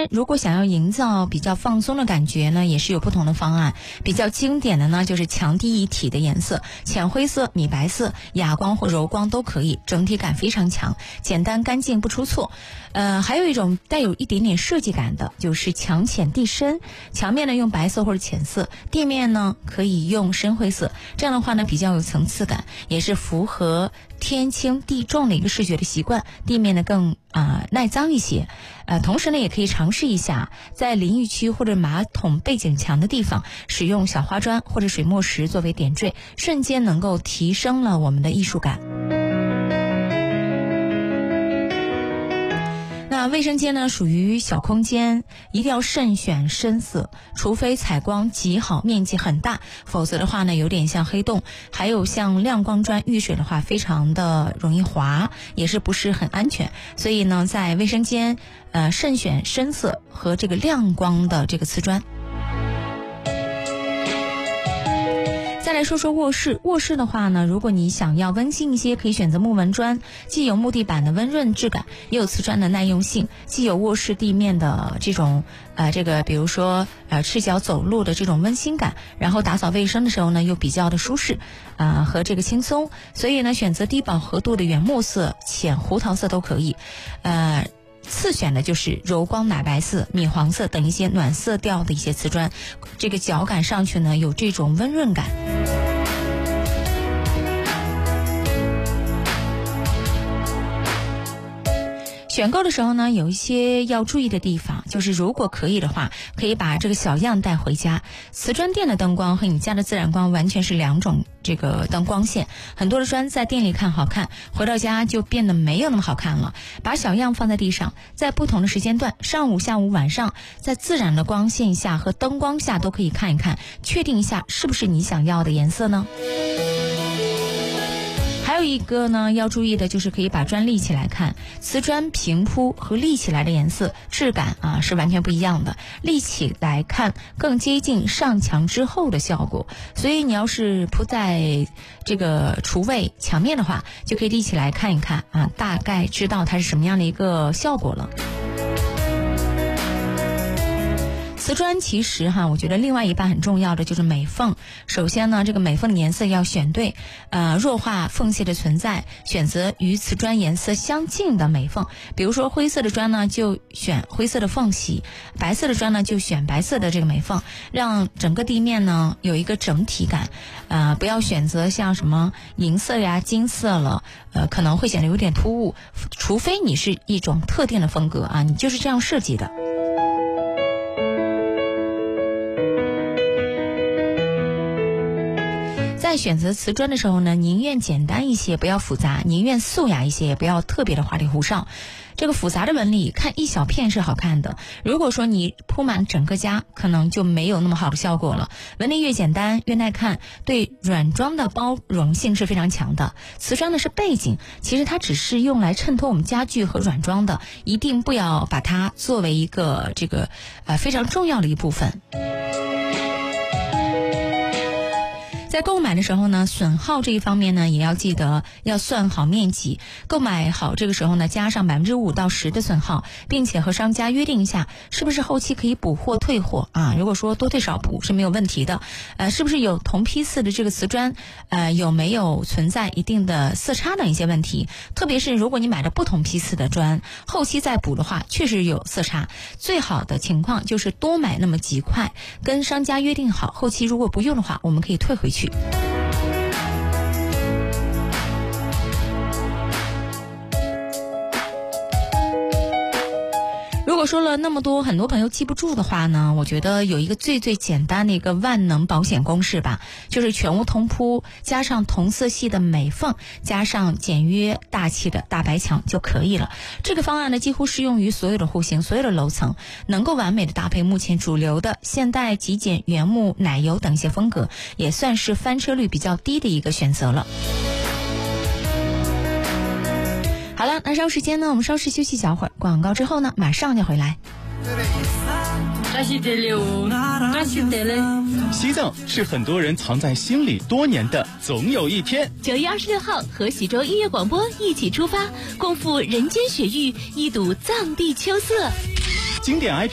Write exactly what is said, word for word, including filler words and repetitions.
间如果想要营造比较放松的感觉呢，也是有不同的方案。比较经典的呢，就是强低一体的颜色，浅灰色、米白色、哑光或柔光都可以，整体感非常强，简单干净不出错。呃，还有一种带有一点点设计感的，就是墙浅地深，墙面呢用白色或者浅色，地面呢可以用深灰色，这样的话呢比较有层次感，也是符合天轻地重的一个视觉的习惯，地面呢更啊、呃、耐脏一些。呃，同时呢也可以尝试一下，在淋浴区或者马桶背景墙的地方，使用小花砖或者水墨石作为点缀，瞬间能够提升了我们的艺术感。那卫生间呢属于小空间，一定要慎选深色，除非采光极好，面积很大，否则的话呢有点像黑洞。还有像亮光砖遇水的话非常的容易滑，也是不是很安全。所以呢在卫生间呃慎选深色和这个亮光的这个瓷砖。再来说说卧室，卧室的话呢，如果你想要温馨一些，可以选择木纹砖，既有木地板的温润质感，也有瓷砖的耐用性，既有卧室地面的这种呃这个比如说呃赤脚走路的这种温馨感，然后打扫卫生的时候呢又比较的舒适啊、呃、和这个轻松，所以呢选择低饱和度的原木色、浅胡桃色都可以。呃次选的就是柔光奶白色、米黄色等一些暖色调的一些瓷砖，这个脚感上去呢有这种温润感。选购的时候呢，有一些要注意的地方，就是如果可以的话，可以把这个小样带回家。瓷砖店的灯光和你家的自然光完全是两种这个灯光线，很多的砖在店里看好看，回到家就变得没有那么好看了。把小样放在地上，在不同的时间段，上午、下午、晚上，在自然的光线下和灯光下都可以看一看，确定一下是不是你想要的颜色呢？还有一个呢要注意的就是可以把砖立起来看，瓷砖平铺和立起来的颜色质感啊是完全不一样的，立起来看更接近上墙之后的效果，所以你要是铺在这个厨卫墙面的话，就可以立起来看一看啊，大概知道它是什么样的一个效果了。瓷砖其实哈，我觉得另外一半很重要的就是美缝。首先呢，这个美缝的颜色要选对，呃，弱化缝隙的存在，选择与瓷砖颜色相近的美缝。比如说灰色的砖呢，就选灰色的缝隙；白色的砖呢，就选白色的这个美缝，让整个地面呢有一个整体感。呃，不要选择像什么银色呀、金色了，呃，可能会显得有点突兀。除非你是一种特定的风格啊，你就是这样设计的。在选择瓷砖的时候呢，宁愿简单一些，不要复杂；宁愿素雅一些，也不要特别的花里胡哨。这个复杂的纹理看一小片是好看的，如果说你铺满整个家，可能就没有那么好的效果了。纹理越简单越耐看，对软装的包容性是非常强的。瓷砖呢是背景，其实它只是用来衬托我们家具和软装的，一定不要把它作为一个这个呃非常重要的一部分。在购买的时候呢，损耗这一方面呢，也要记得要算好面积，购买好这个时候呢，加上百分之五到十的损耗，并且和商家约定一下，是不是后期可以补货退货啊？如果说多退少补是没有问题的，呃，是不是有同批次的这个瓷砖，呃，有没有存在一定的色差等一些问题？特别是如果你买了不同批次的砖，后期再补的话，确实有色差。最好的情况就是多买那么几块，跟商家约定好，后期如果不用的话，我们可以退回去。如果说了那么多，很多朋友记不住的话呢，我觉得有一个最最简单的一个万能保险公式吧，就是全屋通铺加上同色系的美缝，加上简约大气的大白墙就可以了。这个方案呢，几乎适用于所有的户型、所有的楼层，能够完美的搭配目前主流的现代极简、原木、奶油等一些风格，也算是翻车率比较低的一个选择了。好了，那稍时间呢，我们稍事休息小会儿，广告之后呢，马上就回来。 西藏是很多人藏在心里多年的总有一天。 九月二十六号，和喜洲音乐广播一起出发，共赴人间雪域，一睹藏地秋色。 经典 I P